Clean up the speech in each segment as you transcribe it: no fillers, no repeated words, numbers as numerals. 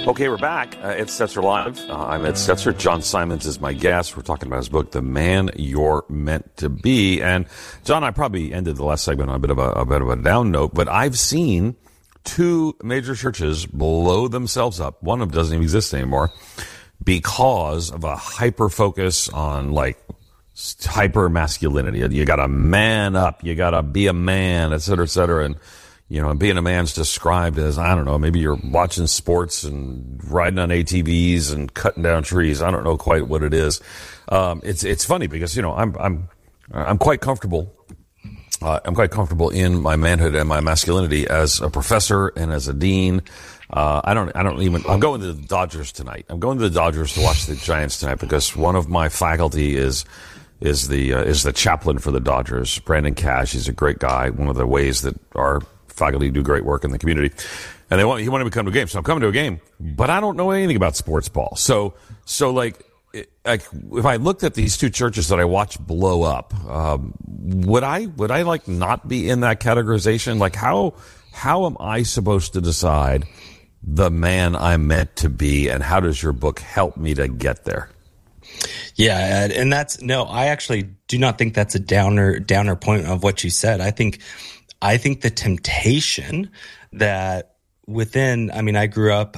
Okay, we're back. It's Stetzer Live. I'm Ed Stetzer. John Simons is my guest. We're talking about his book, The Man You're Meant to Be. And John, I probably ended the last segment on a bit of a down note, but I've seen two major churches blow themselves up. One of them doesn't even exist anymore because of a hyper focus on like hyper masculinity. You got to man up. You got to be a man, et cetera, et cetera. And you know, being a man's described as, I don't know, maybe you're watching sports and riding on ATVs and cutting down trees. I don't know quite what it is. It's funny because, you know, I'm quite comfortable. I'm quite comfortable in my manhood and my masculinity as a professor and as a dean. I'm going to the Dodgers tonight. I'm going to the Dodgers to watch the Giants tonight because one of my faculty is the chaplain for the Dodgers, Brandon Cash. He's a great guy. One of the ways that our faculty do great work in the community, and he wanted me to come to a game, so I'm coming to a game. But I don't know anything about sports ball, so like if I looked at these two churches that I watched blow up, would I like not be in that categorization? Like how am I supposed to decide the man I'm meant to be, and how does your book help me to get there? Yeah, and I actually do not think that's a downer point of what you said. I think the temptation that within, I mean, I grew up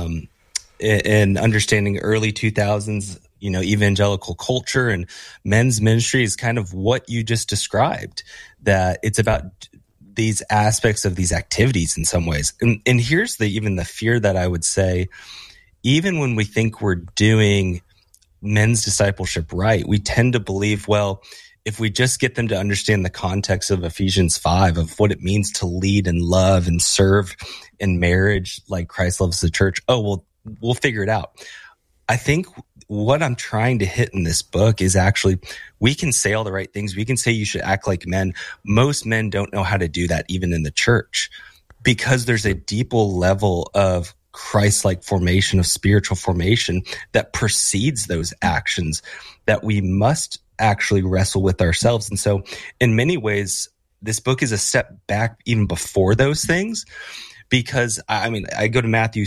in understanding early 2000s, you know, evangelical culture, and men's ministry is kind of what you just described, that it's about these aspects of these activities in some ways. And here's even the fear that I would say, even when we think we're doing men's discipleship right, we tend to believe, well, if we just get them to understand the context of Ephesians 5 of what it means to lead and love and serve in marriage like Christ loves the church, we'll figure it out. I think what I'm trying to hit in this book is actually, we can say all the right things. We can say you should act like men. Most men don't know how to do that even in the church, because there's a deeper level of Christ-like formation, of spiritual formation that precedes those actions that we must actually wrestle with ourselves. And so in many ways, this book is a step back even before those things, because I mean, I go to Matthew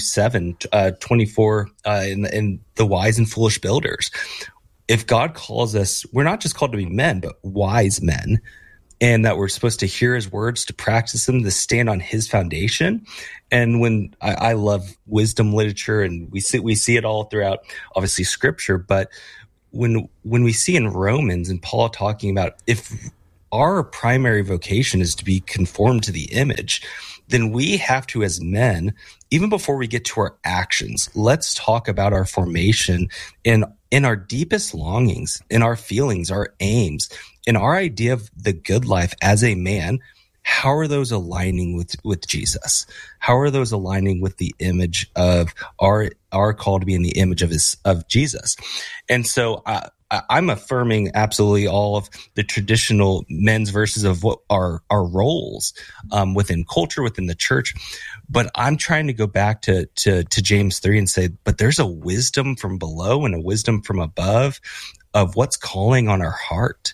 7:24 in the wise and foolish builders. If God calls us, we're not just called to be men, but wise men, and that we're supposed to hear his words, to practice them, to stand on his foundation. And when I love wisdom literature, and we see it all throughout, obviously, scripture, but when we see in Romans and Paul talking about, if our primary vocation is to be conformed to the image, then we have to, as men, even before we get to our actions, let's talk about our formation in our deepest longings, in our feelings, our aims, in our idea of the good life as a man. How are those aligning with Jesus? How are those aligning with the image of our call to be in the image of Jesus? And so I'm affirming absolutely all of the traditional men's verses of what are our roles within culture, within the church. But I'm trying to go back to James 3 and say, but there's a wisdom from below and a wisdom from above of what's calling on our heart.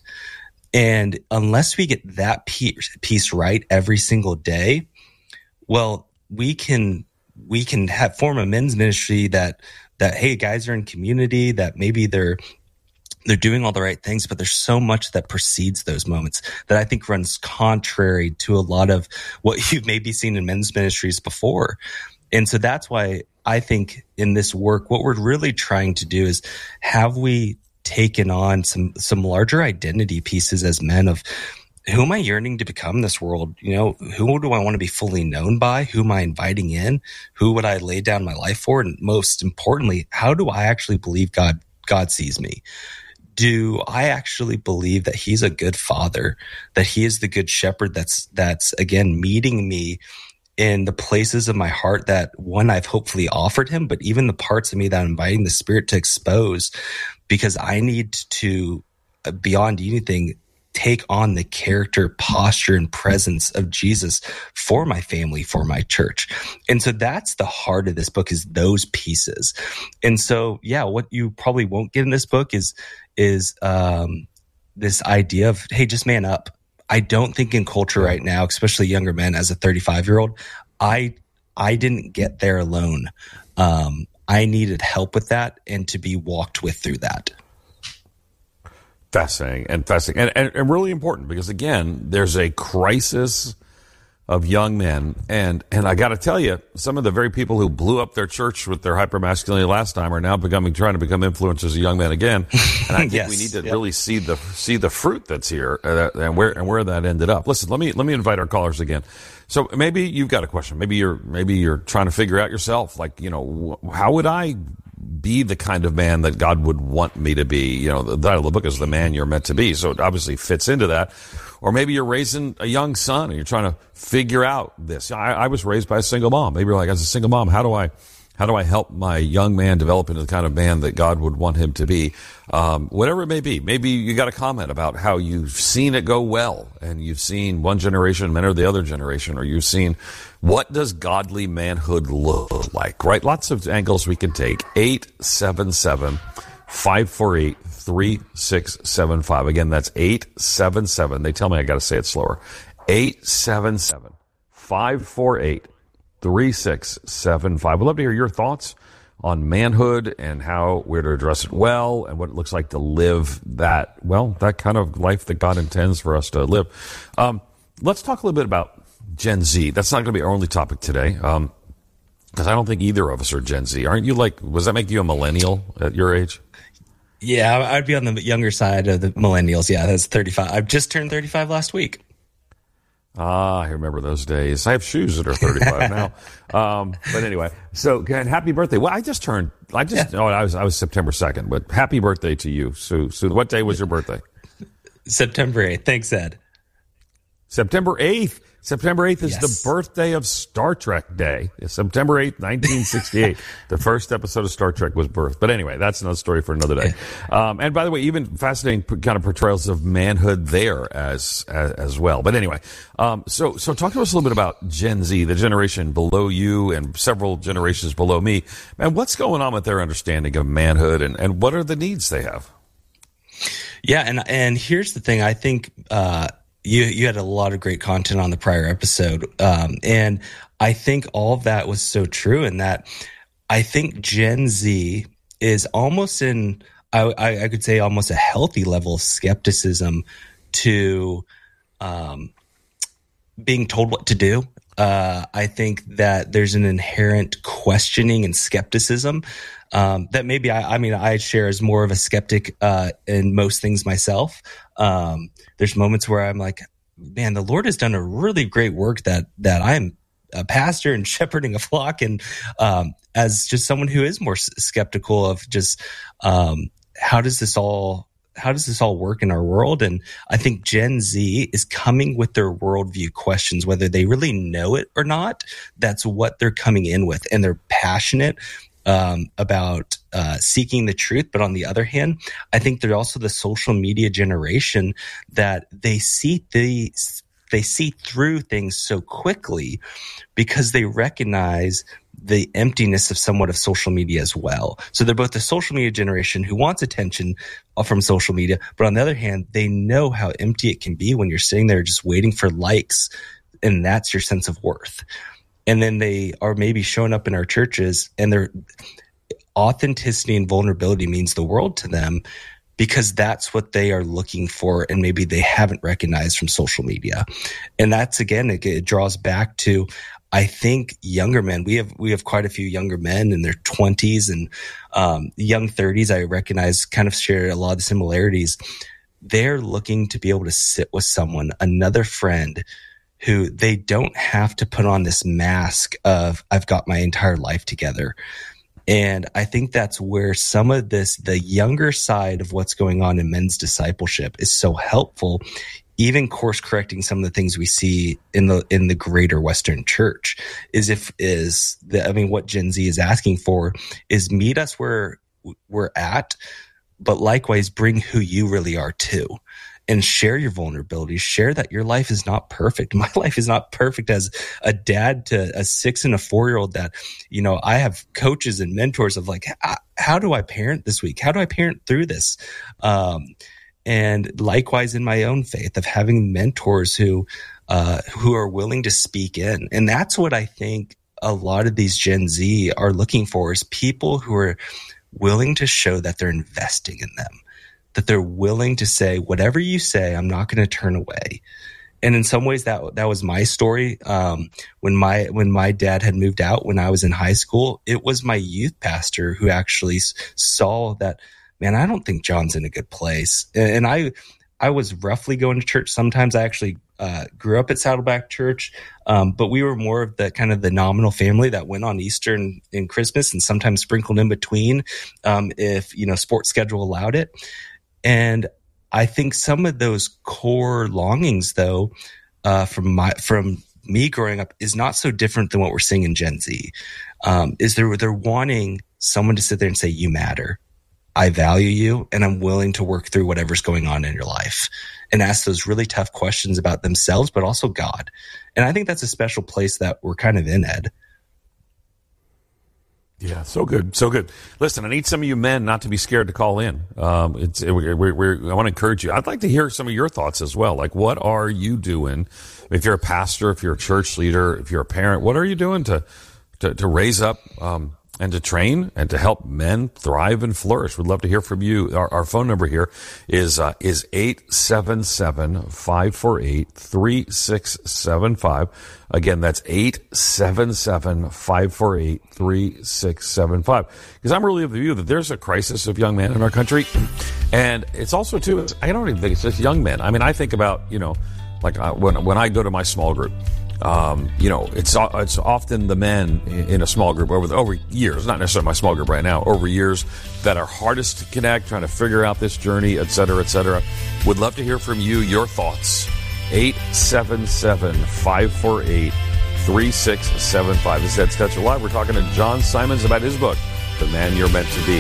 And unless we get that piece right every single day, well, we can form a men's ministry that hey, guys are in community, that maybe they're doing all the right things, but there's so much that precedes those moments that I think runs contrary to a lot of what you've maybe seen in men's ministries before. And so that's why I think in this work, what we're really trying to do is, have we taken on some larger identity pieces as men of, who am I yearning to become in this world? You know, who do I want to be fully known by? Who am I inviting in? Who would I lay down my life for? And most importantly, how do I actually believe God sees me? Do I actually believe that he's a good father, that he is the good shepherd that's again meeting me in the places of my heart that, one, I've hopefully offered him, but even the parts of me that I'm inviting the Spirit to expose, because I need to, beyond anything, take on the character, posture, and presence of Jesus for my family, for my church. And so that's the heart of this book, is those pieces. And so, yeah, what you probably won't get in this book is this idea of, hey, just man up. I don't think in culture right now, especially younger men, as a 35-year-old, I I didn't get there alone. I needed help with that and to be walked with through that. Fascinating and really important, because again, there's a crisis of young men, and I got to tell you, some of the very people who blew up their church with their hypermasculinity last time are now trying to become influencers of young men again. And I think we need to really see the fruit that's here, and where that ended up. Listen, let me invite our callers again. So maybe you've got a question. Maybe you're trying to figure out yourself, like, how would I be the kind of man that God would want me to be? The title of the book is The Man You're Meant to Be, so it obviously fits into that. Or maybe you're raising a young son and you're trying to figure out this. I was raised by a single mom. Maybe you're like, as a single mom, how do I help my young man develop into the kind of man that God would want him to be? Whatever it may be. Maybe you got a comment about how you've seen it go well, and you've seen one generation mentor the other generation, or you've seen what does godly manhood look like, right? Lots of angles we can take. 877-548-3675. Again, that's 877. They tell me I got to say it slower. 877-548-3675. We'd love to hear your thoughts on manhood and how we're to address it well, and what it looks like to live that kind of life that God intends for us to live. Let's talk a little bit about Gen Z. That's not going to be our only topic today, because I don't think either of us are Gen Z. Aren't you? Does that make you a millennial at your age? Yeah, I'd be on the younger side of the millennials. Yeah, that's 35. I've just turned 35 last week. I remember those days. I have shoes that are 35 now. But anyway, so happy birthday. Well, I was September 2nd, but happy birthday to you, Sue. So what day was your birthday? September 8th. Thanks, Ed. September 8th. September 8th is the birthday of Star Trek Day. It's September 8th, 1968. The first episode of Star Trek was birthed. But anyway, that's another story for another day. And by the way, even fascinating kind of portrayals of manhood there as well. But anyway, so talk to us a little bit about Gen Z, the generation below you and several generations below me. And what's going on with their understanding of manhood, and what are the needs they have? Yeah, and here's the thing. I think you had a lot of great content on the prior episode, and I think all of that was so true. In that, I think Gen Z is almost I could say almost a healthy level of skepticism to being told what to do. I think that there's an inherent questioning and skepticism that maybe I share as more of a skeptic in most things myself. There's moments where I'm like, man, the Lord has done a really great work that I'm a pastor and shepherding a flock. And as just someone who is more skeptical of just how does this all work in our world? And I think Gen Z is coming with their worldview questions, whether they really know it or not. That's what they're coming in with, and they're passionate about seeking the truth. But on the other hand, I think they're also the social media generation that they see through things so quickly because they recognize the emptiness of somewhat of social media as well. So they're both the social media generation who wants attention from social media, but on the other hand, they know how empty it can be when you're sitting there just waiting for likes, and that's your sense of worth. And then they are maybe showing up in our churches, and their authenticity and vulnerability means the world to them because that's what they are looking for, and maybe they haven't recognized from social media. And that's, again, it draws back to, I think, younger men. We have quite a few younger men in their 20s and young 30s. I recognize kind of share a lot of the similarities. They're looking to be able to sit with someone, another friend, who they don't have to put on this mask of, I've got my entire life together. And I think that's where some of this, the younger side of what's going on in men's discipleship, is so helpful, even course correcting some of the things we see in the greater Western church. What Gen Z is asking for is meet us where we're at, but likewise bring who you really are too. And share your vulnerabilities. Share that your life is not perfect. My life is not perfect as a dad to a 6 and a 4-year-old that, I have coaches and mentors of like, how do I parent this week? How do I parent through this? And likewise in my own faith of having mentors who are willing to speak in. And that's what I think a lot of these Gen Z are looking for is people who are willing to show that they're investing in them, that they're willing to say, whatever you say, I'm not going to turn away. And in some ways that was my story. When my dad had moved out when I was in high school, it was my youth pastor who actually saw that, man, I don't think John's in a good place. And I was roughly going to church. Sometimes I actually grew up at Saddleback Church, but we were more of the kind of the nominal family that went on Easter and Christmas, and sometimes sprinkled in between if sports schedule allowed it. And I think some of those core longings, though, from me growing up, is not so different than what we're seeing in Gen Z. Is they're wanting someone to sit there and say, "You matter. I value you, and I'm willing to work through whatever's going on in your life," and ask those really tough questions about themselves, but also God. And I think that's a special place that we're kind of in, Ed. Yeah, so good, so good. Listen, I need some of you men not to be scared to call in. I want to encourage you. I'd like to hear some of your thoughts as well. Like, what are you doing? If you're a pastor, if you're a church leader, if you're a parent, what are you doing to raise up and to train and to help men thrive and flourish? We'd love to hear from you. Our phone number here is 877-548-3675. Again, that's 877-548-3675. Because I'm really of the view that there's a crisis of young men in our country. And it's also, too, I don't even think it's just young men. I mean, I think about, like when I go to my small group, it's often the men in a small group over years, not necessarily my small group right now, over years that are hardest to connect, trying to figure out this journey, et cetera, et cetera. Would love to hear from you, your thoughts. 877-548-3675. This is Ed Stetzer Live. We're talking to John Simons about his book, The Man You're Meant to Be.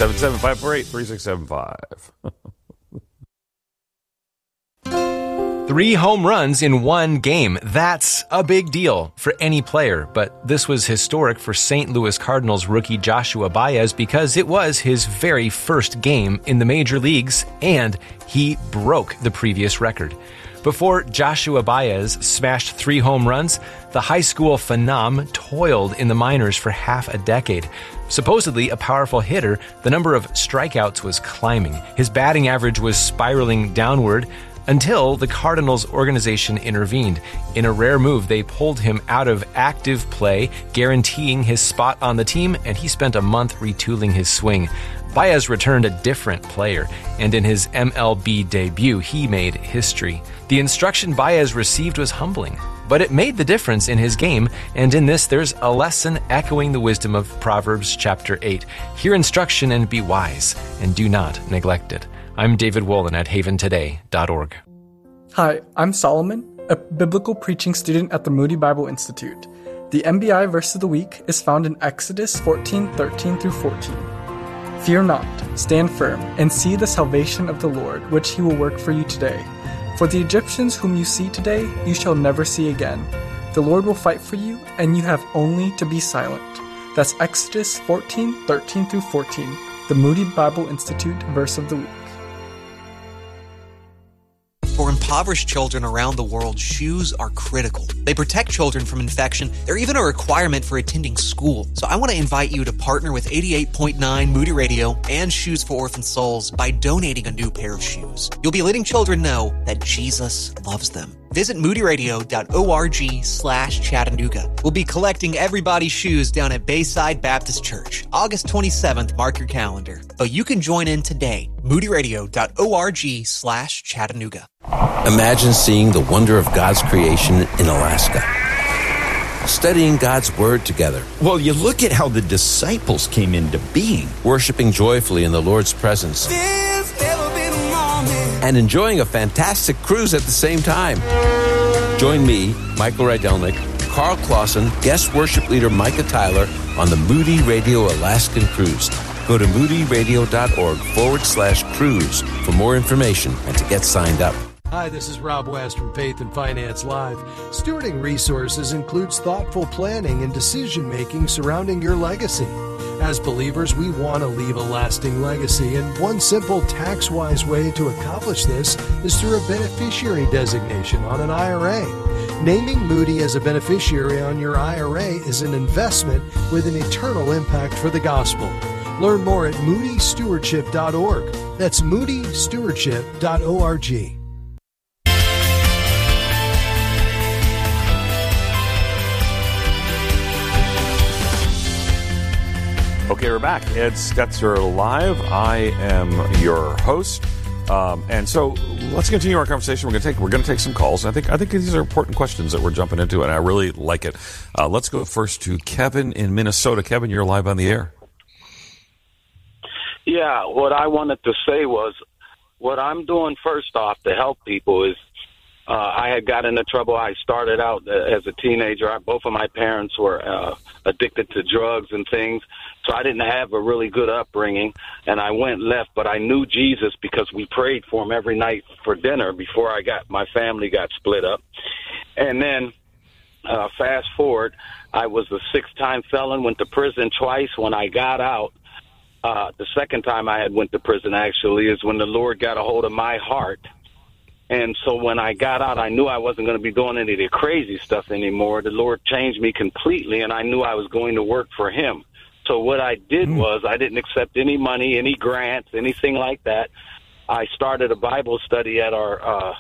877-548-3675. 3 home runs in one game. That's a big deal for any player, but this was historic for St. Louis Cardinals rookie Joshua Baez because it was his very first game in the major leagues, and he broke the previous record. Before Joshua Baez smashed 3 home runs, the high school phenom toiled in the minors for half a decade. Supposedly a powerful hitter, the number of strikeouts was climbing. His batting average was spiraling downward until the Cardinals organization intervened. In a rare move, they pulled him out of active play, guaranteeing his spot on the team, and he spent a month retooling his swing. Baez returned a different player, and in his MLB debut, he made history. The instruction Baez received was humbling, but it made the difference in his game, and in this there's a lesson echoing the wisdom of Proverbs chapter 8. Hear instruction and be wise, and do not neglect it. I'm David Wolin at haventoday.org. Hi, I'm Solomon, a biblical preaching student at the Moody Bible Institute. The MBI verse of the week is found in Exodus 14:13 through 14. Fear not, stand firm, and see the salvation of the Lord, which he will work for you today. For the Egyptians whom you see today, you shall never see again. The Lord will fight for you, and you have only to be silent. That's Exodus 14:13 through 14, the Moody Bible Institute verse of the week. For impoverished children around the world, shoes are critical. They protect children from infection. They're even a requirement for attending school. So I want to invite you to partner with 88.9 Moody Radio and Shoes for Orphan Souls by donating a new pair of shoes. You'll be letting children know that Jesus loves them. Visit moodyradio.org/Chattanooga. We'll be collecting everybody's shoes down at Bayside Baptist Church, August 27th. Mark your calendar. But you can join in today. moodyradio.org/Chattanooga. Imagine seeing the wonder of God's creation in Alaska. Studying God's Word together. Well, you look at how the disciples came into being. Worshiping joyfully in the Lord's presence. And enjoying a fantastic cruise at the same time. Join me, Michael Rydelnik, Carl Clausen, guest worship leader Micah Tyler on the Moody Radio Alaskan Cruise. Go to moodyradio.org/cruise for more information and to get signed up. Hi, this is Rob West from Faith and Finance Live. Stewarding resources includes thoughtful planning and decision-making surrounding your legacy. As believers, we want to leave a lasting legacy, and one simple tax-wise way to accomplish this is through a beneficiary designation on an IRA. Naming Moody as a beneficiary on your IRA is an investment with an eternal impact for the gospel. Learn more at moodystewardship.org. That's moodystewardship.org. Okay, we're back. Ed Stetzer Live. I am your host. And so let's continue our conversation. We're going to take some calls. I think these are important questions that we're jumping into, and I really like it. Let's go first to Kevin in Minnesota. Kevin, you're live on the air. Yeah, what I wanted to say was what I'm doing first off to help people is I had got into trouble. I started out as a teenager. Both of my parents were addicted to drugs and things, so I didn't have a really good upbringing, and I went left, but I knew Jesus because we prayed for him every night for dinner before my family got split up. And then fast forward, I was a 6-time felon, went to prison twice. When I got out, the second time I had went to prison, actually, is when the Lord got a hold of my heart. And so when I got out, I knew I wasn't going to be doing any of the crazy stuff anymore. The Lord changed me completely, and I knew I was going to work for him. So what I did was I didn't accept any money, any grants, anything like that. I started a Bible study at our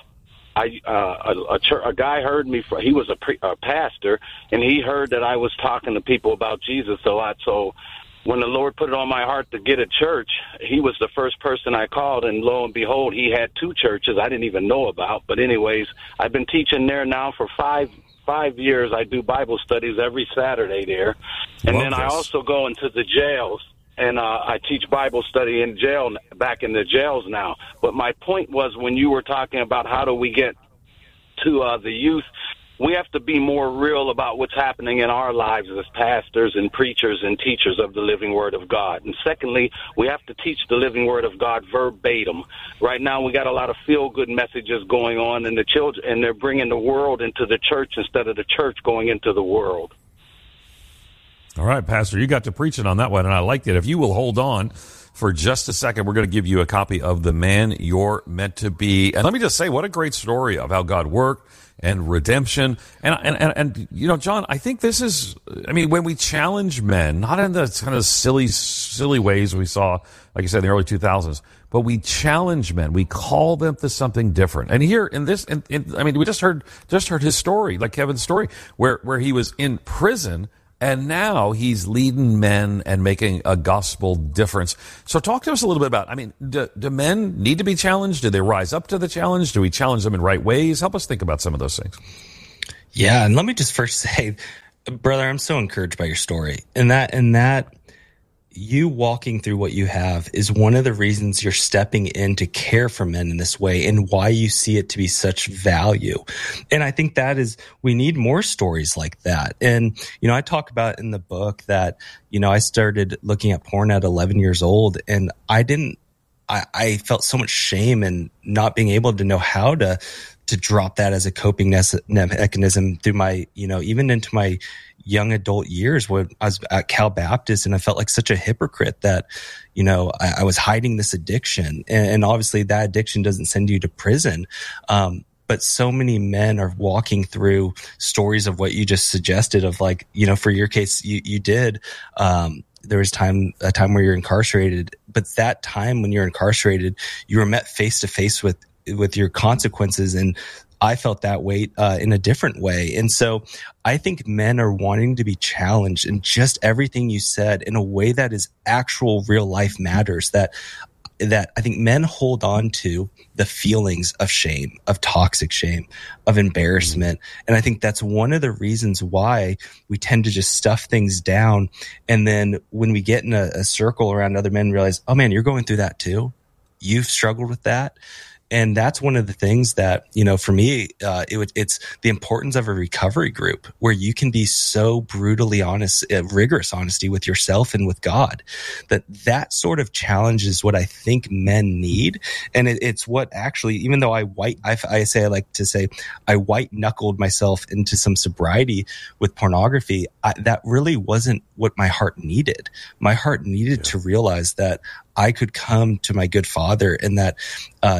a guy heard me. He was a pastor, and he heard that I was talking to people about Jesus a lot. So when the Lord put it on my heart to get a church, he was the first person I called, and lo and behold, he had 2 churches I didn't even know about. But anyways, I've been teaching there now for 5 years. I do Bible studies every Saturday there. And then I also go into the jails, and I teach Bible study in jail, back in the jails now. But my point was, when you were talking about how do we get to the youth, we have to be more real about what's happening in our lives as pastors and preachers and teachers of the living Word of God. And secondly, we have to teach the living Word of God verbatim. Right now, we got a lot of feel-good messages going on in the children, and they're bringing the world into the church instead of the church going into the world. All right, Pastor, you got to preaching on that one, and I liked it. If you will hold on for just a second, we're going to give you a copy of The Man You're Meant to Be. And let me just say, what a great story of how God worked and redemption. And you know, John, I think this is, I mean, when we challenge men, not in the kind of silly ways we saw, like you said, in the early 2000s, but we challenge men. We call them to something different. And here in this, I mean, we just heard his story, like Kevin's story, where he was in prison, and now he's leading men and making a gospel difference. So talk to us a little bit about, I mean, do men need to be challenged? Do they rise up to the challenge? Do we challenge them in right ways? Help us think about some of those things. Yeah, and let me just first say, brother, I'm so encouraged by your story. And that you walking through what you have is one of the reasons you're stepping in to care for men in this way, and why you see it to be such value. And I think that is, we need more stories like that. And, you know, I talk about in the book that, you know, I started looking at porn at 11 years old, and I felt so much shame in not being able to know how to drop that as a coping mechanism through my, you know, even into my young adult years when I was at Cal Baptist, and I felt like such a hypocrite that, you know, I was hiding this addiction. And obviously that addiction doesn't send you to prison. But so many men are walking through stories of what you just suggested of, like, you know, for your case, you did, there was a time where you're incarcerated, but that time when you're incarcerated, you were met face to face with your consequences. And I felt that weight in a different way. And so I think men are wanting to be challenged in just everything you said in a way that is actual real life matters, that I think men hold on to the feelings of shame, of toxic shame, of embarrassment. And I think that's one of the reasons why we tend to just stuff things down. And then when we get in a circle around other men, realize, oh man, you're going through that too. You've struggled with that. And that's one of the things that, you know, for me, it's the importance of a recovery group where you can be so brutally honest, rigorous honesty with yourself and with God. That sort of challenge is what I think men need. And it's what actually, even though I like to say I white knuckled myself into some sobriety with pornography, that really wasn't what my heart needed. My heart needed to realize that I could come to my good Father, and that in my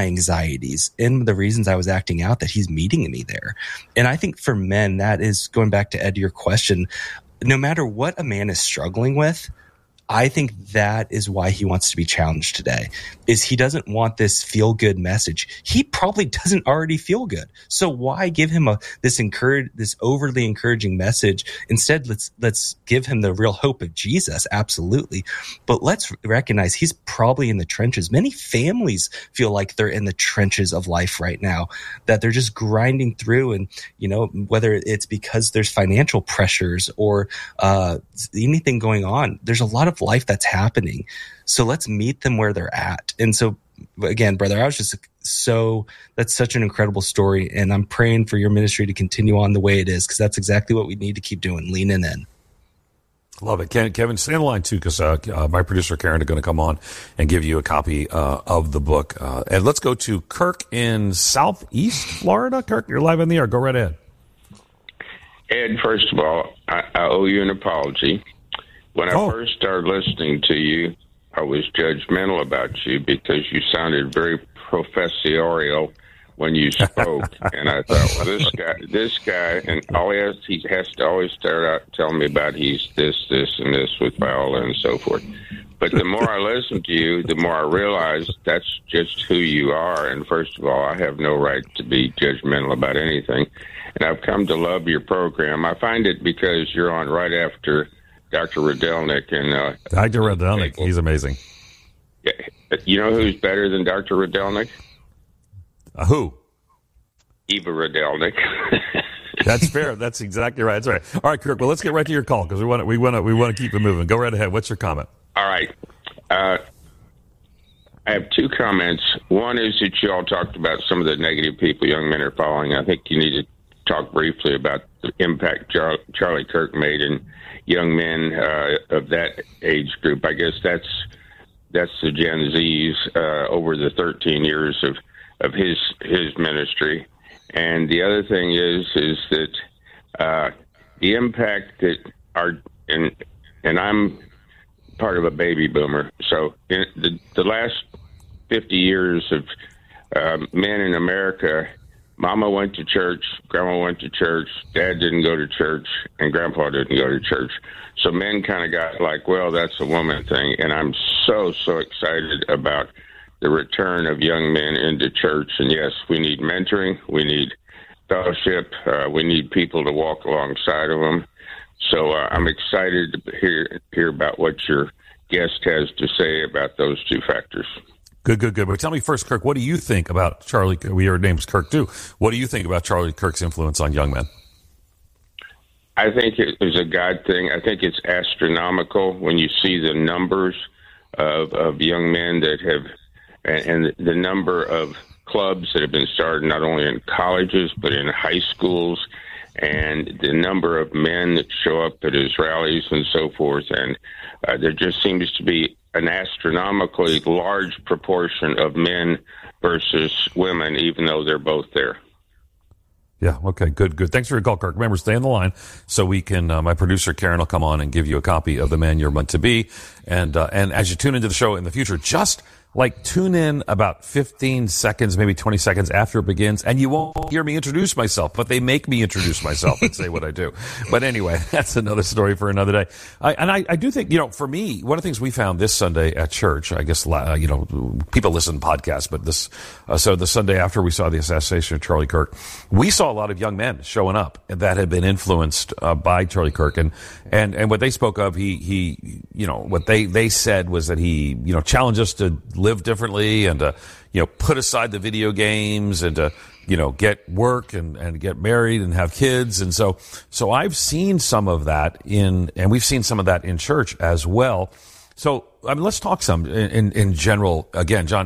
my anxieties, in the reasons I was acting out, that he's meeting me there. And I think for men, that is, going back to Ed, your question, no matter what a man is struggling with, I think that is why he wants to be challenged today, is he doesn't want this feel good message. He probably doesn't already feel good. So why give him this overly encouraging message? Instead, let's give him the real hope of Jesus. Absolutely. But let's recognize he's probably in the trenches. Many families feel like they're in the trenches of life right now, that they're just grinding through. And, whether it's because there's financial pressures or anything going on, there's a lot of life that's happening. So let's meet them where they're at. And so again, brother, that's such an incredible story. And I'm praying for your ministry to continue on the way it is, because that's exactly what we need to keep doing, leaning in. Love it. Kevin, stay on the line too, because my producer Karen is going to come on and give you a copy of the book. And let's go to Kirk in Southeast Florida. Kirk, you're live on the air. Go right ahead. Ed, first of all, I owe you an apology. When I first started listening to you, I was judgmental about you because you sounded very professorial when you spoke. And I thought, well, this guy, and he has to always start out telling me about he's this, and this with Viola and so forth. But the more I listen to you, the more I realize that's just who you are. And first of all, I have no right to be judgmental about anything. And I've come to love your program. I find it because you're on right after Dr. Rydelnik. And Dr. Rydelnik, he's amazing. You know who's better than Dr. Rydelnik? Who? Eva Rydelnik. That's fair. That's exactly right. That's right. All right, Kirk. Well, let's get right to your call, because we want to keep it moving. Go right ahead. What's your comment? All right. I have two comments. One is that you all talked about some of the negative people young men are following. I think you need to talk briefly about the impact Charlie Kirk made in young men of that age group. I guess that's the Gen Zs over the 13 years of his ministry. And the other thing is that the impact that and I'm part of a baby boomer. So in the last 50 years of men in America, Mama went to church, Grandma went to church, Dad didn't go to church, and Grandpa didn't go to church. So men kind of got like, well, that's a woman thing. And I'm so excited about the return of young men into church. And yes, we need mentoring, we need fellowship, we need people to walk alongside of them. So I'm excited to hear about what your guest has to say about those two factors. Good. But tell me first, Kirk, what do you think about Charlie? Your name's Kirk too. What do you think about Charlie Kirk's influence on young men? I think it is a God thing. I think it's astronomical when you see the numbers of young men that have, and the number of clubs that have been started not only in colleges but in high schools, and the number of men that show up at his rallies and so forth. And there just seems to be an astronomically large proportion of men versus women, even though they're both there. Yeah. Okay. Good. Thanks for your call, Kirk. Remember, stay on the line so we can. My producer Karen will come on and give you a copy of The Man You're Meant to Be. And as you tune into the show in the future, just tune in about 15 seconds, maybe 20 seconds after it begins, and you won't hear me introduce myself, but they make me introduce myself and say what I do. But anyway, that's another story for another day. I do think, for me, one of the things we found this Sunday at church, I guess, people listen to podcasts, but so the Sunday after we saw the assassination of Charlie Kirk, we saw a lot of young men showing up that had been influenced by Charlie Kirk. And what they spoke of, what they said was that he, challenged us to live differently and to, put aside the video games and to, get work and get married and have kids. And so I've seen some of that and we've seen some of that in church as well. So, let's talk some in general. Again, John,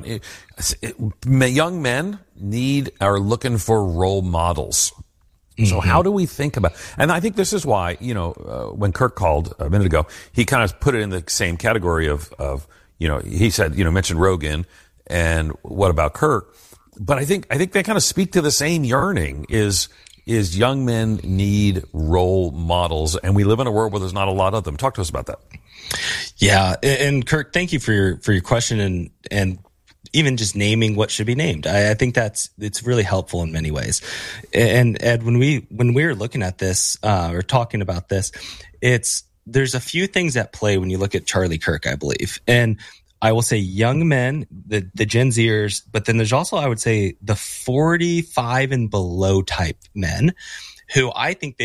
young men are looking for role models. So how do we think about, and I think this is why, when Kirk called a minute ago, he kind of put it in the same category of, he said, mentioned Rogan and what about Kirk? But I think they kind of speak to the same yearning is young men need role models, and we live in a world where there's not a lot of them. Talk to us about that. Yeah. And Kirk, thank you for your question. And even just naming what should be named. I think it's really helpful in many ways. And Ed, when we were looking at this or talking about this, there's a few things at play when you look at Charlie Kirk, I believe. And I will say young men, the Gen Zers, but then there's also, I would say, the 45 and below type men who I think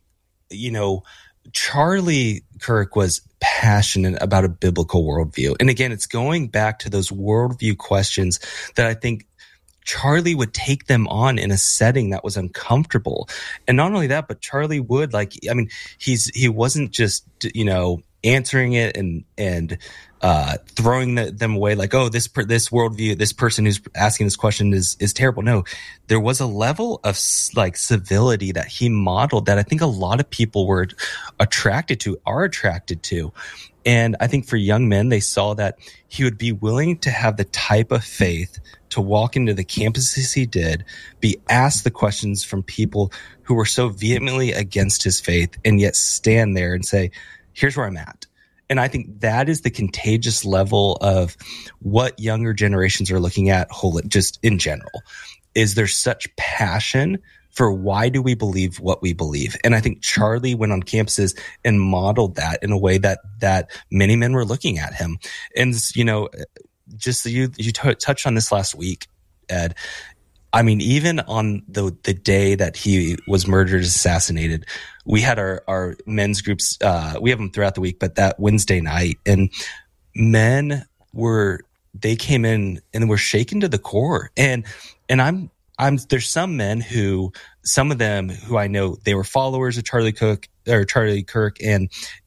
Charlie Kirk was passionate about a biblical worldview. And again, it's going back to those worldview questions that I think Charlie would take them on in a setting that was uncomfortable. And not only that, but Charlie would he wasn't just, answering it and throwing them away like, oh, this worldview, this person who's asking this question is terrible. No, there was a level of like civility that he modeled that I think a lot of people are attracted to. And I think for young men, they saw that he would be willing to have the type of faith to walk into the campuses he did, be asked the questions from people who were so vehemently against his faith, and yet stand there and say, here's where I'm at. And I think that is the contagious level of what younger generations are looking at just in general. Is there such passion for why do we believe what we believe? And I think Charlie went on campuses and modeled that in a way that many men were looking at him. And, just you touched on this last week, Ed. I mean, even on the day that he was murdered, assassinated, we had our men's groups. We have them throughout the week, but that Wednesday night, and men they came in and were shaken to the core. And there's some men some of them who I know, they were followers of Charlie Kirk, and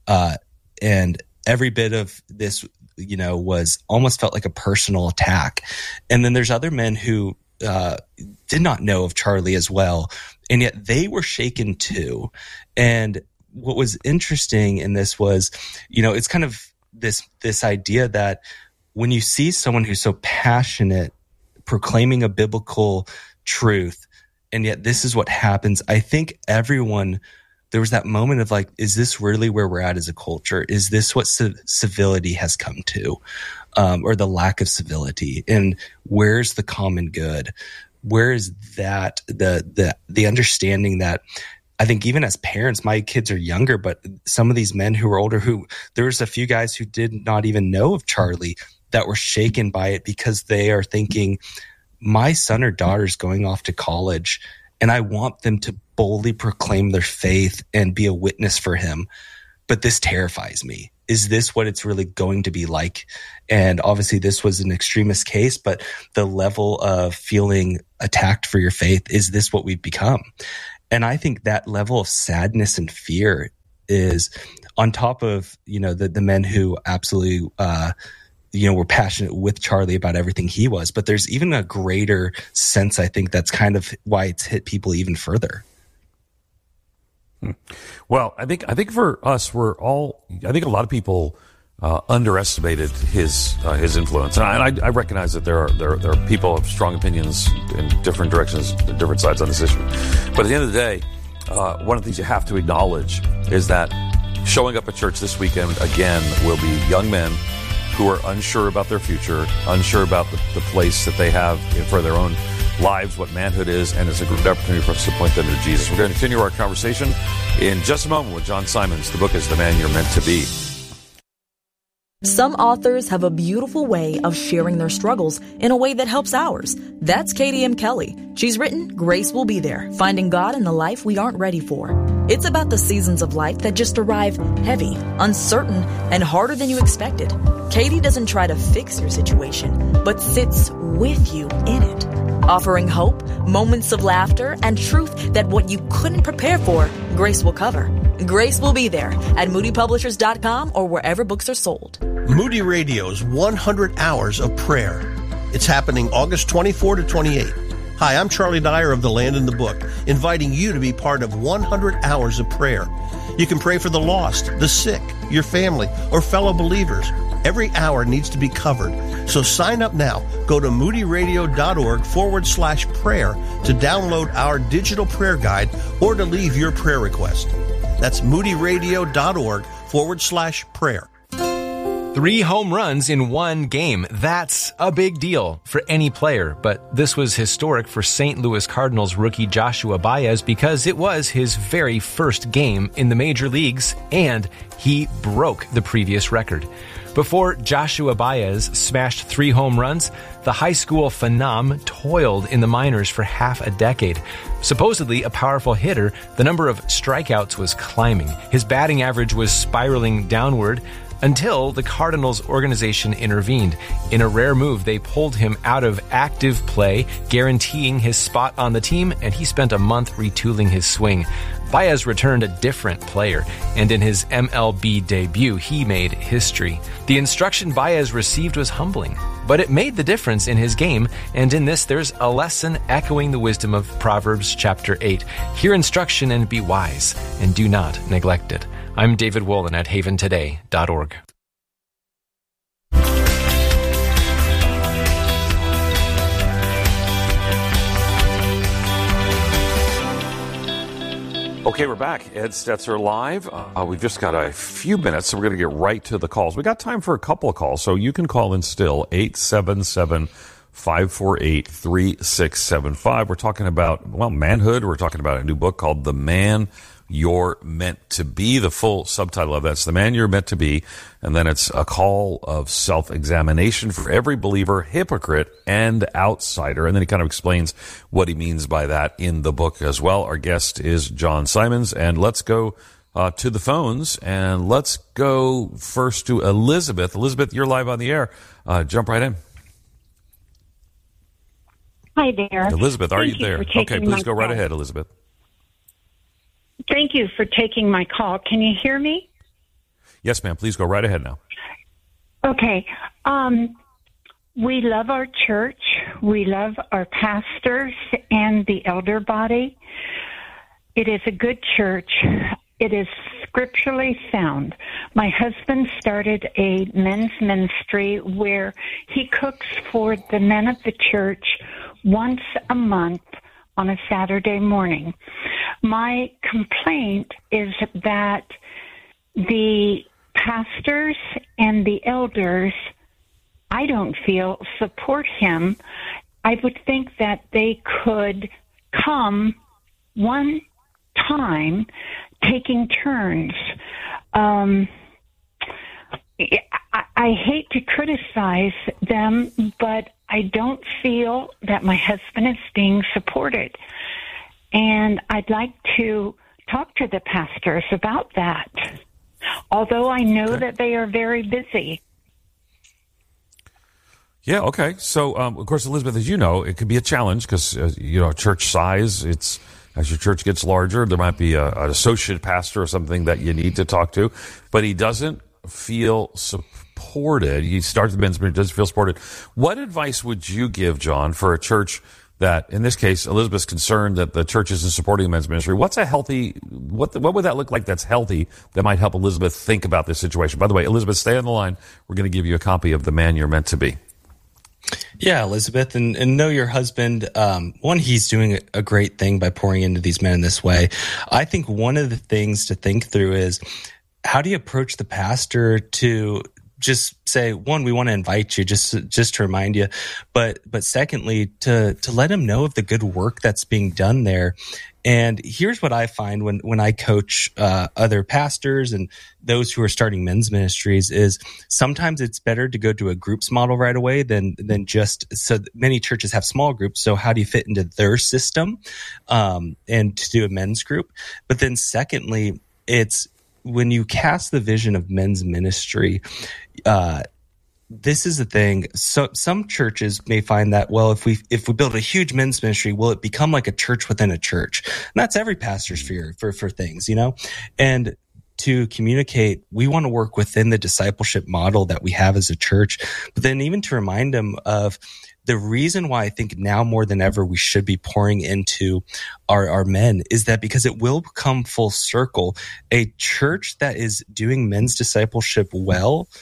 every bit of this, was almost felt like a personal attack. And then there's other men who did not know of Charlie as well, and yet they were shaken too. And what was interesting in this was, it's kind of this idea that when you see someone who's so passionate proclaiming a biblical truth, and yet this is what happens, I think there was that moment of like, is this really where we're at as a culture? Is this what civility has come to? Or the lack of civility? And where's the common good? Where is that, the understanding that I think even as parents, my kids are younger, but some of these men who are older, there was a few guys who did not even know of Charlie that were shaken by it because they are thinking, my son or daughter's going off to college and I want them to boldly proclaim their faith and be a witness for him. But this terrifies me. Is this what it's really going to be like? And obviously this was an extremist case, but the level of feeling attacked for your faith, is this what we've become? And I think that level of sadness and fear is on top of, the men who absolutely, were passionate with Charlie about everything he was, but there's even a greater sense, I think, that's kind of why it's hit people even further. Well, I think for us, I think a lot of people underestimated his influence, and I recognize that there are people of strong opinions in different directions, different sides on this issue. But at the end of the day, one of the things you have to acknowledge is that showing up at church this weekend again will be young men who are unsure about their future, unsure about the place that they have for their own lives, what manhood is, and it's a great opportunity for us to point them to Jesus. We're going to continue our conversation in just a moment with John Simons. The book is The Man You're Meant to Be. Some authors have a beautiful way of sharing their struggles in a way that helps ours. That's Katie M. Kelly. She's written Grace Will Be There, Finding God in the Life We Aren't Ready For. It's about the seasons of life that just arrive heavy, uncertain, and harder than you expected. Katie doesn't try to fix your situation, but sits with you in it, offering hope, moments of laughter, and truth that what you couldn't prepare for, Grace will cover. Grace will be there at moodypublishers.com or wherever books are sold. Moody Radio's 100 Hours of Prayer. It's happening August 24 to 28. Hi, I'm Charlie Dyer of The Land and the Book, inviting you to be part of 100 Hours of Prayer. You can pray for the lost, the sick, your family, or fellow believers. Every hour needs to be covered. So sign up now. Go to moodyradio.org/prayer to download our digital prayer guide or to leave your prayer request. That's moodyradio.org/prayer. 3 home runs in one game. That's a big deal for any player, but this was historic for St. Louis Cardinals rookie Joshua Baez because it was his very first game in the major leagues, and he broke the previous record. Before Joshua Baez smashed 3 home runs, the high school phenom toiled in the minors for half a decade. Supposedly a powerful hitter, the number of strikeouts was climbing. His batting average was spiraling downward, until the Cardinals organization intervened. In a rare move, they pulled him out of active play, guaranteeing his spot on the team, and he spent a month retooling his swing. Baez returned a different player, and in his MLB debut, he made history. The instruction Baez received was humbling, but it made the difference in his game, and in this there's a lesson echoing the wisdom of Proverbs chapter 8. Hear instruction and be wise, and do not neglect it. I'm David Wolin at haventoday.org. Okay, we're back. Ed Stetzer Live. We've just got a few minutes, so we're going to get right to the calls. We got time for a couple of calls, so you can call in still, 877-548-3675. We're talking about, manhood. We're talking about a new book called The Man You're Meant to Be. The full subtitle of that's The Man You're Meant to Be, and then it's a call of self-examination for every believer, hypocrite, and outsider. And then he kind of explains what he means by that in the book as well. Our guest is John Simons, and let's go to the phones, and let's go first to Elizabeth. Elizabeth, you're live on the air. Jump right in. Hi there. Elizabeth, are you there? Okay, please go right ahead, Elizabeth. Thank you for taking my call. Can you hear me? Yes, ma'am. Please go right ahead now. Okay. We love our church. We love our pastors and the elder body. It is a good church. It is scripturally sound. My husband started a men's ministry where he cooks for the men of the church once a month on a Saturday morning. My complaint is that the pastors and the elders, I don't feel, support him. I would think that they could come one time taking turns. I hate to criticize them, but I don't feel that my husband is being supported. And I'd like to talk to the pastors about that, although I know that they are very busy. Yeah, okay. So, of course, Elizabeth, as you know, it could be a challenge because, church size, as your church gets larger, there might be an associate pastor or something that you need to talk to, but he doesn't feel supported. He starts the men's ministry, doesn't feel supported. What advice would you give, John, for a church that, in this case, Elizabeth's concerned that the church isn't supporting the men's ministry? What's a healthy, what would that look like that's healthy that might help Elizabeth think about this situation? By the way, Elizabeth, stay on the line. We're going to give you a copy of The Man You're Meant to Be. Yeah, Elizabeth, and know your husband. One, he's doing a great thing by pouring into these men in this way. I think one of the things to think through is, how do you approach the pastor to just say, one, we want to invite you just to remind you, but secondly, to let him know of the good work that's being done there. And here's what I find when I coach other pastors and those who are starting men's ministries is sometimes it's better to go to a groups model right away than just, so many churches have small groups. So how do you fit into their system and to do a men's group? But then secondly, it's when you cast the vision of men's ministry, this is the thing. So some churches may find that, well, if we build a huge men's ministry, will it become like a church within a church? And that's every pastor's fear for things, and to communicate, we want to work within the discipleship model that we have as a church, but then even to remind them of the reason why I think now more than ever we should be pouring into our men is that because it will come full circle. A church that is doing men's discipleship well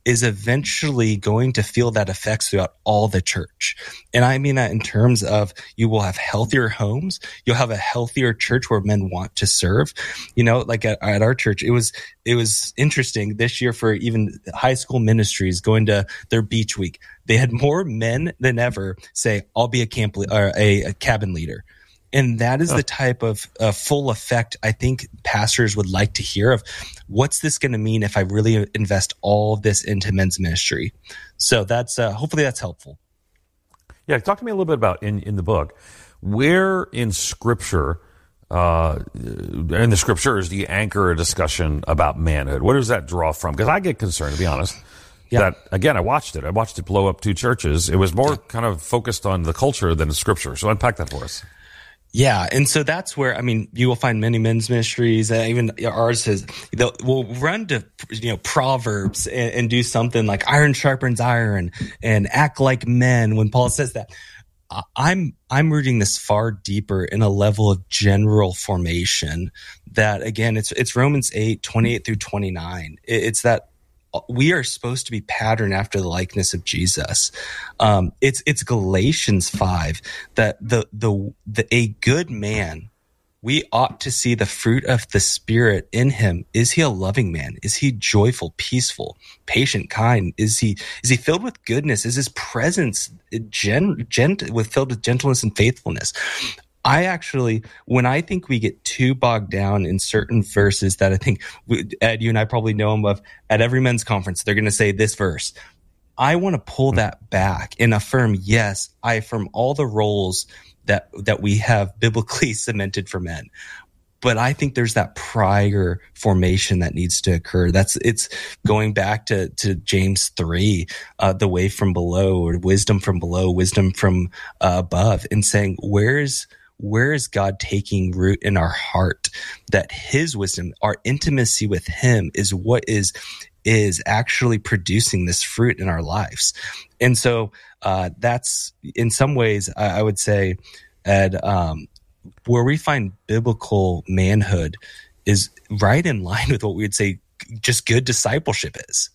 is eventually going to feel that effects throughout all the church. And I mean that in terms of you will have healthier homes. You'll have a healthier church where men want to serve. You know, like at our church, it was interesting this year for even high school ministries going to their beach week. They had more men than ever say, I'll be a cabin leader. And that is the type of full effect I think pastors would like to hear of. What's this going to mean if I really invest all of this into men's ministry? So that's hopefully that's helpful. Yeah, talk to me a little bit about in the book, where in Scripture, in the Scriptures, do you anchor a discussion about manhood? Where does that draw from? Because I get concerned, to be honest. Yeah. That, again, I watched it blow up 2 churches. It was more kind of focused on the culture than the Scripture. So unpack that for us. Yeah. And so that's where, I mean, you will find many men's ministries, even ours says, we'll run to, Proverbs and do something like iron sharpens iron and act like men when Paul says that. I'm rooting this far deeper in a level of general formation that, again, it's Romans 8:28 through 29. It's that we are supposed to be patterned after the likeness of Jesus. It's Galatians 5 that a good man, we ought to see the fruit of the Spirit in him. Is he a loving man? Is he joyful, peaceful, patient, kind? Is he filled with goodness? Is his presence filled with gentleness and faithfulness? When I think we get too bogged down in certain verses that I think, Ed, you and I probably know them of, at every men's conference, they're going to say this verse. I want to pull that back and affirm, yes, I affirm all the roles that we have biblically cemented for men. But I think there's that prior formation that needs to occur. It's going back to James 3, the way from below, or wisdom from below, wisdom from above, and saying, where is God taking root in our heart, that his wisdom, our intimacy with him is what is actually producing this fruit in our lives. And so that's, in some ways, I would say, Ed, where we find biblical manhood is right in line with what we would say just good discipleship is.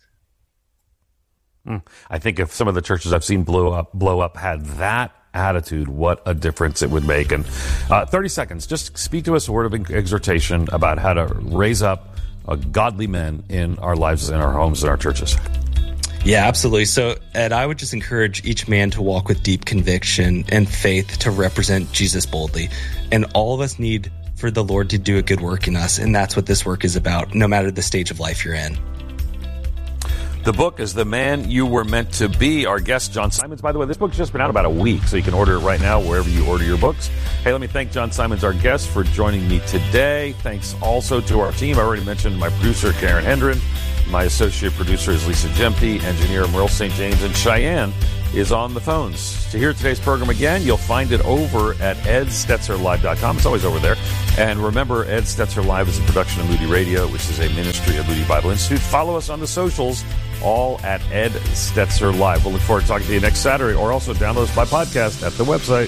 I think if some of the churches I've seen blow up had that attitude, what a difference it would make. And 30 seconds, just speak to us a word of exhortation about how to raise up godly men in our lives, in our homes, in our churches. Yeah, absolutely. So, Ed, I would just encourage each man to walk with deep conviction and faith to represent Jesus boldly. And all of us need for the Lord to do a good work in us. And that's what this work is about, no matter the stage of life you're in. The book is The Man You Were Meant to Be. Our guest, John Simons. By the way, this book's just been out about a week, so you can order it right now wherever you order your books. Hey, let me thank John Simons, our guest, for joining me today. Thanks also to our team. I already mentioned my producer, Karen Hendren. My associate producer is Lisa Gempe. Engineer Merle St. James. And Cheyenne is on the phones. To hear today's program again, you'll find it over at edstetzerlive.com. It's always over there. And remember, Ed Stetzer Live is a production of Moody Radio, which is a ministry of Moody Bible Institute. Follow us on the socials, all at Ed Stetzer Live. We'll look forward to talking to you next Saturday, or also download us by podcast at the website.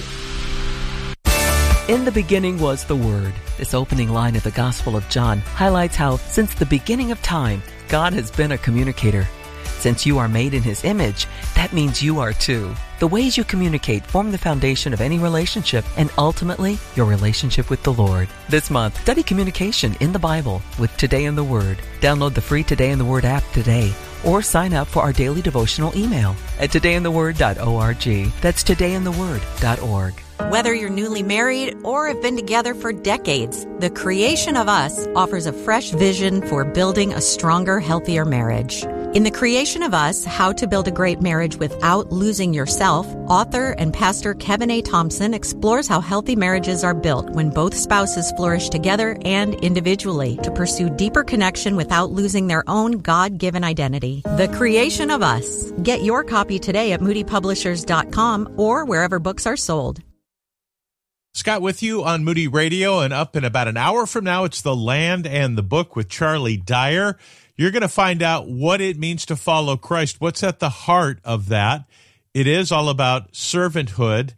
In the beginning was the Word. This opening line of the Gospel of John highlights how, since the beginning of time, God has been a communicator. Since you are made in His image, that means you are too. The ways you communicate form the foundation of any relationship and ultimately your relationship with the Lord. This month, study communication in the Bible with Today in the Word. Download the free Today in the Word app today or sign up for our daily devotional email at todayintheword.org. That's todayintheword.org. Whether you're newly married or have been together for decades, The Creation of Us offers a fresh vision for building a stronger, healthier marriage. In The Creation of Us, How to Build a Great Marriage Without Losing Yourself, author and pastor Kevin A. Thompson explores how healthy marriages are built when both spouses flourish together and individually to pursue deeper connection without losing their own God-given identity. The Creation of Us. Get your copy today at moodypublishers.com or wherever books are sold. Scott with you on Moody Radio, and up in about an hour from now, it's The Land and the Book with Charlie Dyer. You're going to find out what it means to follow Christ, what's at the heart of that. It is all about servanthood.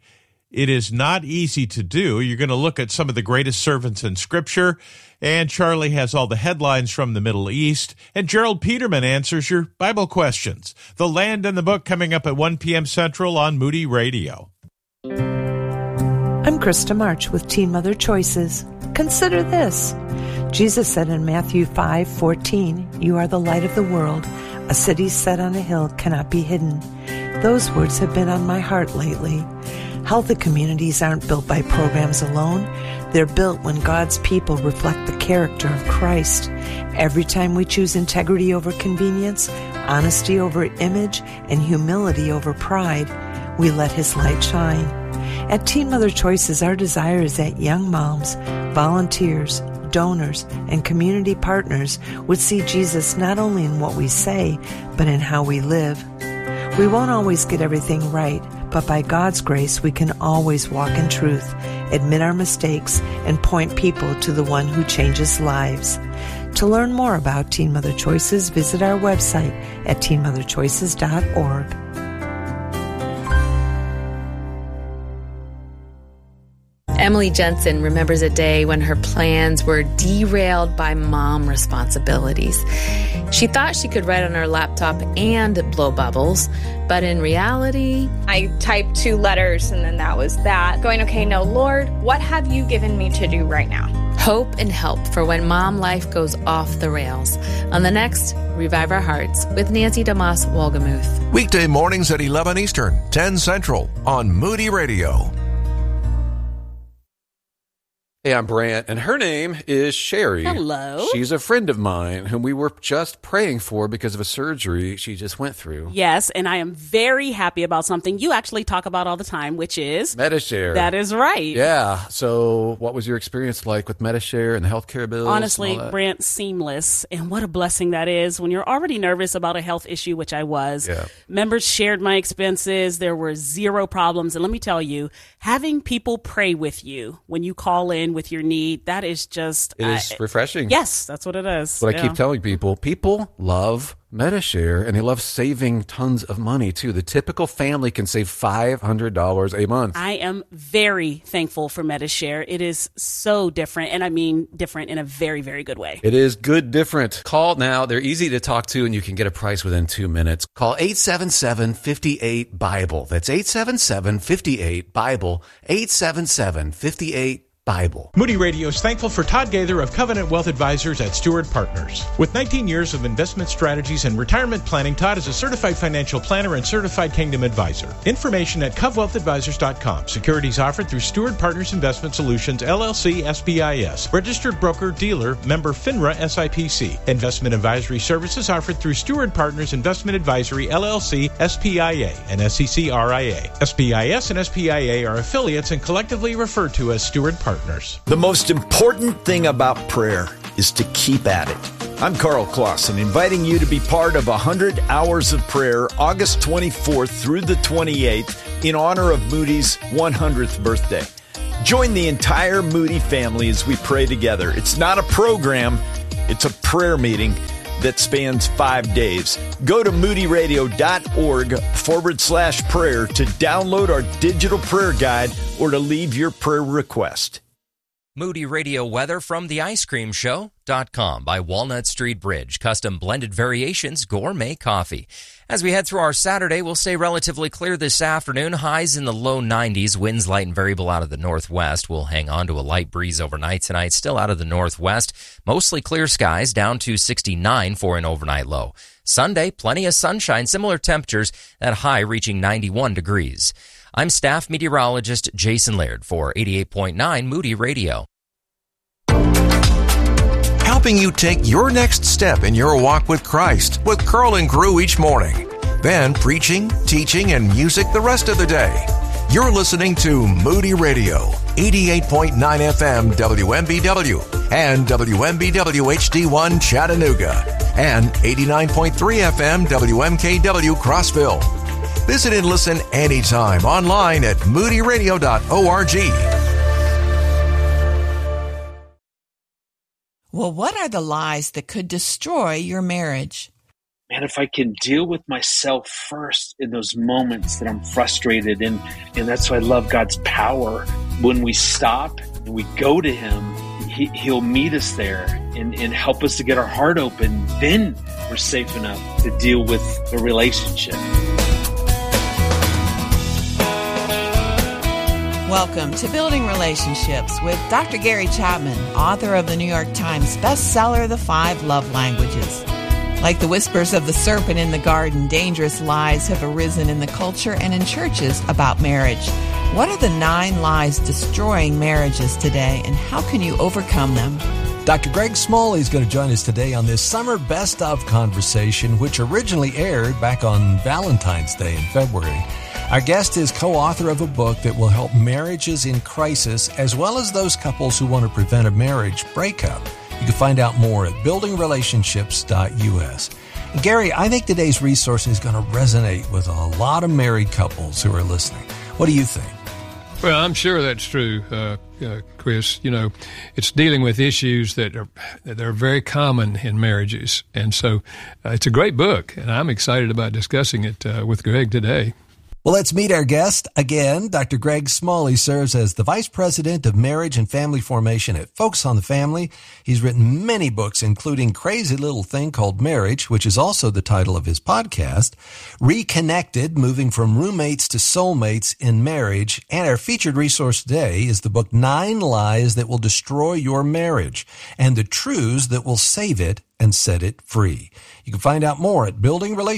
It is not easy to do. You're going to look at some of the greatest servants in Scripture, and Charlie has all the headlines from the Middle East, and Gerald Peterman answers your Bible questions. The Land and the Book coming up at 1 p.m. Central on Moody Radio. I'm Krista March with Teen Mother Choices. Consider this. Jesus said in Matthew 5:14, "You are the light of the world. A city set on a hill cannot be hidden." Those words have been on my heart lately. Healthy communities aren't built by programs alone. They're built when God's people reflect the character of Christ. Every time we choose integrity over convenience, honesty over image, and humility over pride, we let His light shine. At Teen Mother Choices, our desire is that young moms, volunteers, donors, and community partners would see Jesus not only in what we say, but in how we live. We won't always get everything right, but by God's grace, we can always walk in truth, admit our mistakes, and point people to the one who changes lives. To learn more about Teen Mother Choices, visit our website at teenmotherchoices.org. Emily Jensen remembers a day when her plans were derailed by mom responsibilities. She thought she could write on her laptop and blow bubbles, but in reality, I typed 2 letters and then that was that. Going, okay, no, Lord, what have you given me to do right now? Hope and help for when mom life goes off the rails. On the next Revive Our Hearts with Nancy DeMoss Wolgemuth. Weekday mornings at 11 Eastern, 10 Central on Moody Radio. Hey, I'm Brant, and her name is Sherry. Hello. She's a friend of mine whom we were just praying for because of a surgery she just went through. Yes, and I am very happy about something you actually talk about all the time, which is Medi-Share. That is right. Yeah. So what was your experience like with Medi-Share and the healthcare bills? Honestly, Brant, seamless. And what a blessing that is when you're already nervous about a health issue, which I was. Yeah. Members shared my expenses. There were 0 problems. And let me tell you, having people pray with you when you call in with your need, that is just... It is refreshing. Yes, that's what it is. But I keep telling people, people love Medi-Share, and they love saving tons of money, too. The typical family can save $500 a month. I am very thankful for Medi-Share. It is so different, and I mean different in a very, very good way. It is good different. Call now. They're easy to talk to, and you can get a price within 2 minutes. Call 877-58-BIBLE. That's 877-58-BIBLE. 877-58-BIBLE. Moody Radio is thankful for Todd Gaither of Covenant Wealth Advisors at Stewart Partners. With 19 years of investment strategies and retirement planning, Todd is a certified financial planner and certified Kingdom advisor. Information at covwealthadvisors.com. Securities offered through Stewart Partners Investment Solutions, LLC, SPIS. Registered broker dealer, member FINRA SIPC. Investment advisory services offered through Stewart Partners Investment Advisory, LLC, SPIA, and SEC RIA. SPIS and SPIA are affiliates and collectively referred to as Stewart Partners. The most important thing about prayer is to keep at it. I'm Carl Clausen, inviting you to be part of 100 Hours of Prayer, August 24th through the 28th, in honor of Moody's 100th birthday. Join the entire Moody family as we pray together. It's not a program, it's a prayer meeting that spans 5 days. Go to moodyradio.org/prayer to download our digital prayer guide or to leave your prayer request. Moody Radio weather from theicecreamshow.com by Walnut Street Bridge. Custom blended variations, gourmet coffee. As we head through our Saturday, we'll stay relatively clear this afternoon. Highs in the low 90s. Winds light and variable out of the northwest. We'll hang on to a light breeze overnight tonight. Still out of the northwest. Mostly clear skies, down to 69 for an overnight low. Sunday, plenty of sunshine. Similar temperatures, that high reaching 91 degrees. I'm staff meteorologist Jason Laird for 88.9 Moody Radio. Helping you take your next step in your walk with Christ with Curl and Crew each morning. Then preaching, teaching, and music the rest of the day. You're listening to Moody Radio, 88.9 FM WMBW and WMBW HD1 Chattanooga and 89.3 FM WMKW Crossville. Visit and listen anytime online at moodyradio.org. Well, what are the lies that could destroy your marriage? man, if I can deal with myself first in those moments that I'm frustrated, and that's why I love God's power. When we stop and we go to him, he'll meet us there and help us to get our heart open. Then we're safe enough to deal with the relationship. Welcome to Building Relationships with Dr. Gary Chapman, author of the New York Times bestseller, The 5 Love Languages. Like the whispers of the serpent in the garden, dangerous lies have arisen in the culture and in churches about marriage. What are the 9 lies destroying marriages today, and how can you overcome them? Dr. Greg Smalley is going to join us today on this summer best of conversation, which originally aired back on Valentine's Day in February. Our guest is co-author of a book that will help marriages in crisis, as well as those couples who want to prevent a marriage breakup. You can find out more at buildingrelationships.us. And Gary, I think today's resource is going to resonate with a lot of married couples who are listening. What do you think? Well, I'm sure that's true, Chris. You know, it's dealing with issues that are very common in marriages. And so it's a great book, and I'm excited about discussing it with Greg today. Well, let's meet our guest again. Dr. Greg Smalley serves as the Vice President of Marriage and Family Formation at Focus on the Family. He's written many books, including Crazy Little Thing Called Marriage, which is also the title of his podcast, Reconnected, Moving from Roommates to Soulmates in Marriage, and our featured resource today is the book 9 Lies That Will Destroy Your Marriage and the Truths That Will Save It and Set It Free. You can find out more at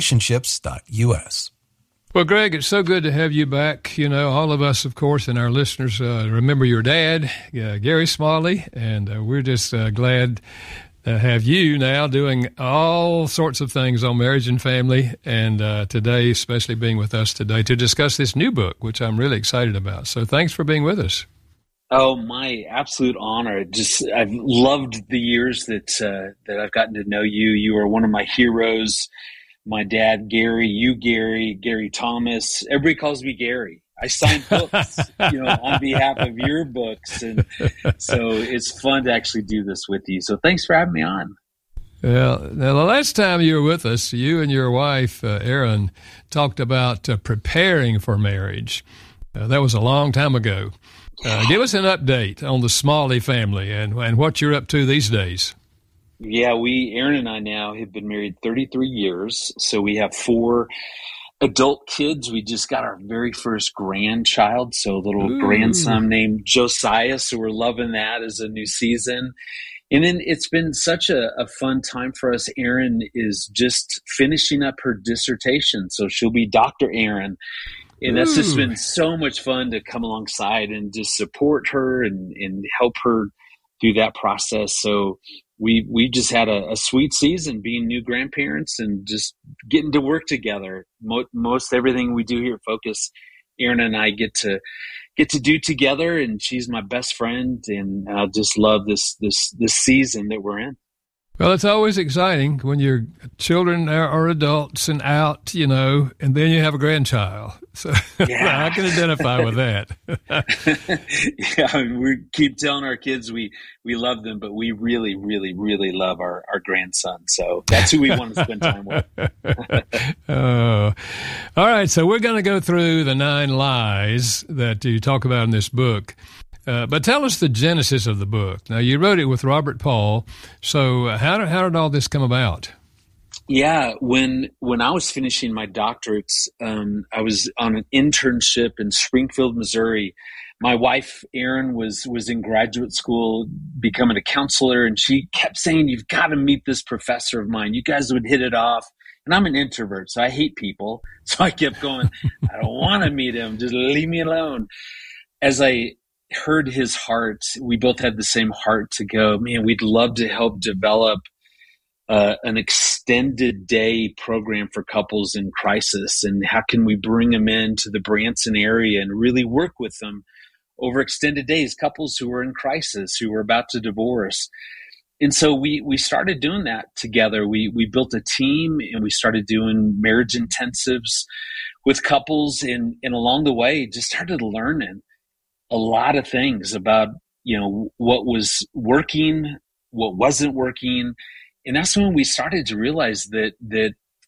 buildingrelationships.us. Well, Greg, it's so good to have you back. You know, all of us, of course, and our listeners remember your dad, Gary Smalley, and we're just glad to have you now doing all sorts of things on marriage and family, and today, especially being with us today to discuss this new book, which I'm really excited about. So thanks for being with us. Oh, my absolute honor. I've loved the years that I've gotten to know you. You are one of my heroes. My dad, Gary, you, Gary Thomas. Everybody calls me Gary. I sign books, on behalf of your books. And so it's fun to actually do this with you. So thanks for having me on. Well, now the last time you were with us, you and your wife, Erin, talked about preparing for marriage. That was a long time ago. Give us an update on the Smalley family and what you're up to these days. Yeah, Erin and I now have been married 33 years. So we have 4 adult kids. We just got our very first grandchild. So a little grandson named Josiah. So we're loving that as a new season. And then it's been such a fun time for us. Erin is just finishing up her dissertation. So she'll be Dr. Erin. And that's just been so much fun to come alongside and just support her and help her through that process. So we just had a sweet season being new grandparents and just getting to work together. Most everything we do here at Focus, Erin and I get to do together, and she's my best friend, and I just love this season that we're in. Well, it's always exciting when your children are adults and out, and then you have a grandchild. So yeah. I can identify with that. Yeah, we keep telling our kids we love them, but we really, really, really love our grandson. So that's who we want to spend time with. All right, so we're going to go through the 9 lies that you talk about in this book. But tell us the genesis of the book. Now, you wrote it with Robert Paul. So how did all this come about? Yeah, when I was finishing my doctorates, I was on an internship in Springfield, Missouri. My wife, Erin, was in graduate school becoming a counselor, and she kept saying, "You've got to meet this professor of mine. You guys would hit it off." And I'm an introvert, so I hate people. So I kept going, "I don't want to meet him. Just leave me alone." As I heard his heart, we both had the same heart to go, man, we'd love to help develop an extended day program for couples in crisis. And how can we bring them into the Branson area and really work with them over extended days, couples who are in crisis, who are about to divorce. And so we started doing that together. We built a team, and we started doing marriage intensives with couples, and along the way just started learning a lot of things about, what was working, what wasn't working. And that's when we started to realize that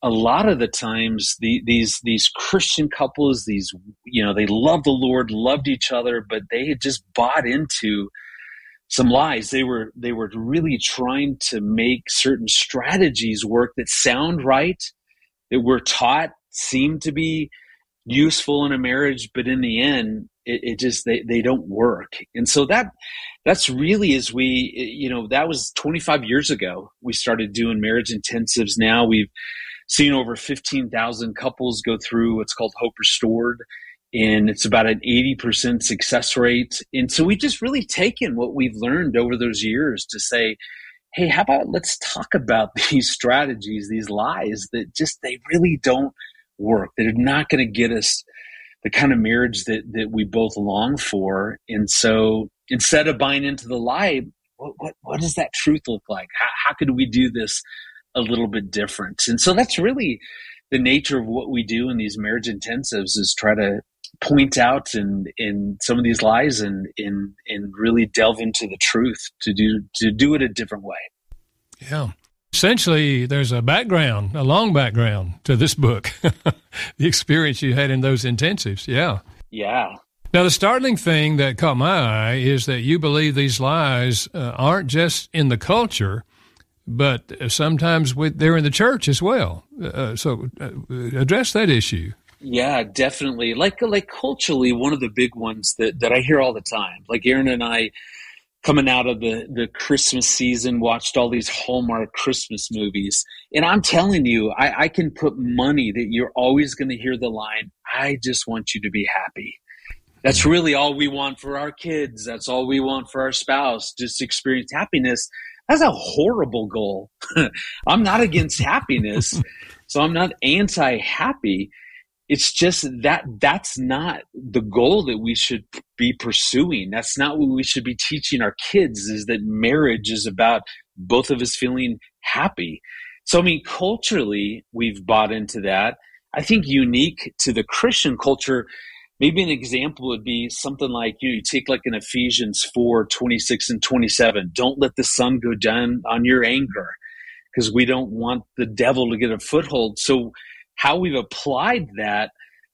a lot of the times these Christian couples, they loved the Lord, loved each other, but they had just bought into some lies. They were really trying to make certain strategies work that sound right, that we're taught seem to be useful in a marriage, but in the end, it just they don't work. And so that's really, as we, that was 25 years ago we started doing marriage intensives. Now we've seen over 15,000 couples go through what's called Hope Restored, and it's about an 80% success rate. And so we've just really taken what we've learned over those years to say, hey, how about let's talk about these strategies, these lies that just, they really don't work. They're not going to get us the kind of marriage that we both long for. And so instead of buying into the lie, what does that truth look like? How could we do this a little bit different? And so that's really the nature of what we do in these marriage intensives, is try to point out in some of these lies and really delve into the truth to do it a different way. Yeah. Essentially, there's a long background to this book, the experience you had in those intensives. Yeah. Yeah. Now, the startling thing that caught my eye is that you believe these lies aren't just in the culture, but sometimes they're in the church as well. So address that issue. Yeah, definitely. Like culturally, one of the big ones that I hear all the time, like Aaron and I, coming out of the Christmas season, watched all these Hallmark Christmas movies. And I'm telling you, I can put money that you're always going to hear the line, I just want you to be happy. That's really all we want for our kids. That's all we want for our spouse, just experience happiness. That's a horrible goal. I'm not against happiness, so I'm not anti-happy. It's just that's not the goal that we should be pursuing. That's not what we should be teaching our kids, is that marriage is about both of us feeling happy. So, I mean, culturally, we've bought into that. I think unique to the Christian culture, maybe an example would be something like, you take like in Ephesians 4:26 and 27, don't let the sun go down on your anger, because we don't want the devil to get a foothold. So how we've applied that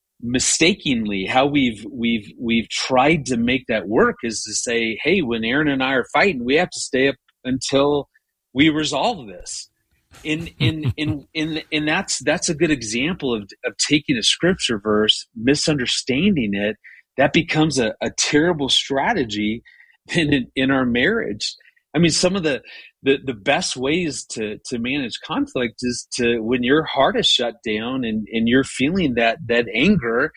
mistakenly, how we've tried to make that work, is to say, hey, when Aaron and I are fighting, we have to stay up until we resolve this. And that's a good example of taking a scripture verse, misunderstanding it. That becomes a terrible strategy in our marriage. I mean, some of the best ways to manage conflict is to, when your heart is shut down and you're feeling that anger,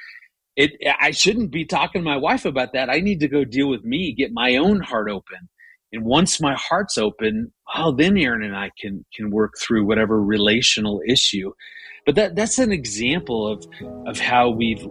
I shouldn't be talking to my wife about that. I need to go deal with me, get my own heart open. And once my heart's open, then Aaron and I can work through whatever relational issue. But that's an example of how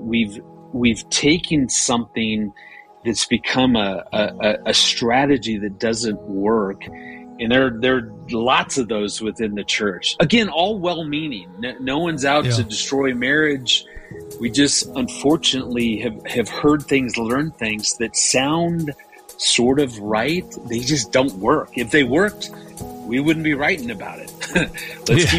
we've taken something that's become a strategy that doesn't work. And there are lots of those within the church. Again, all well-meaning. No one's out to destroy marriage. We just, unfortunately, have heard things, learned things that sound sort of right. They just don't work. If they worked, we wouldn't be writing about it. Let's